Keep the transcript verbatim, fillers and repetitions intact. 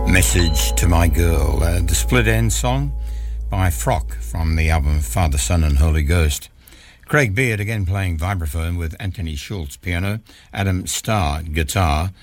Message to My Girl, uh, the Split End song by Frock from the album Father, Son and Holy Ghost. Craig Beard again playing vibraphone with Anthony Schultz piano, Adam Starr guitar,